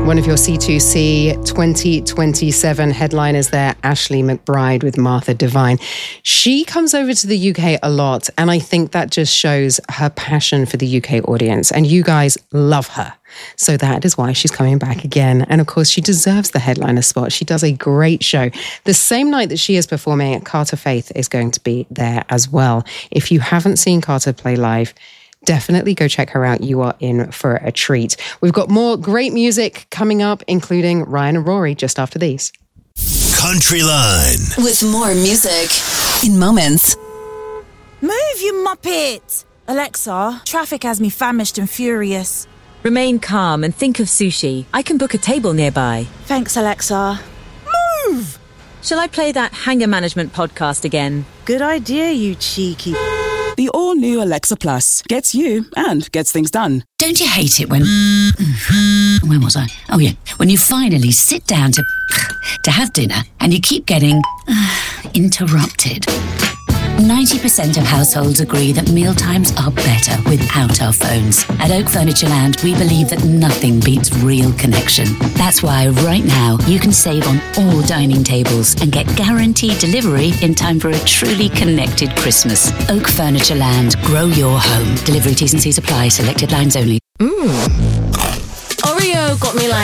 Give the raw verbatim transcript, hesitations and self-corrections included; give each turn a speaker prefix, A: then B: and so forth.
A: one of your C two C twenty twenty-seven headliners there, Ashley McBryde with Martha Divine. She comes over to the U K a lot, and I think that just shows her passion for the U K audience, and you guys love her. So that is why she's coming back again. And of course, she deserves the headliner spot. She does a great show. The same night that she is performing, Carter Faith is going to be there as well. If you haven't seen Carter play live, definitely go check her out. You are in for a treat. We've got more great music coming up, including Ryan and Rory just after these.
B: Country Line.
C: With more music in moments.
D: Move, you muppet! Alexa, traffic has me famished and furious.
E: Remain calm and think of sushi. I can book a table nearby.
D: Thanks, Alexa. Move!
E: Shall I play that Hanger Management podcast again?
D: Good idea, you cheeky...
F: The all-new Alexa Plus gets you and gets things done.
G: Don't you hate it when... When was I? Oh, yeah. When you finally sit down to... to have dinner and you keep getting... interrupted. ninety percent of households agree that mealtimes are better without our phones. At Oak Furniture Land, we believe that nothing beats real connection. That's why right now you can save on all dining tables and get guaranteed delivery in time for a truly connected Christmas. Oak Furniture Land. Grow your home. Delivery T's and C's apply. Selected lines only.
H: Mmm. Oreo got me like